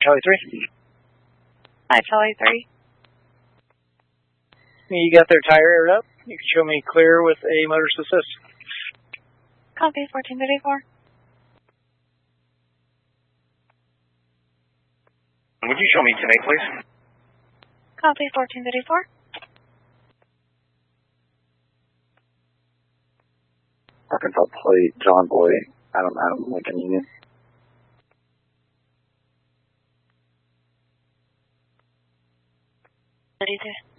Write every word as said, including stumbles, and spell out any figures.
Charlie three. Hi, Charlie three. You got their tire aired up. You can show me clear with a motorist assist. Copy, fourteen thirty-four. Would you show me ten eight, please? Copy, fourteen thirty-four. Arkansas plate, John Boy, Adam Adam, Lincoln Union. thirty-two.